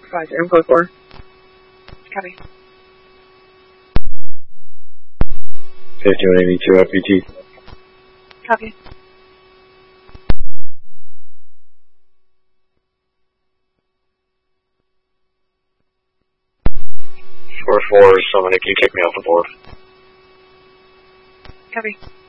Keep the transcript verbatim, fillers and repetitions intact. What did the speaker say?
five zero four four. Copy. fifty-one eighty-two F B T. Copy. four four, someone can you take me off the board? Copy.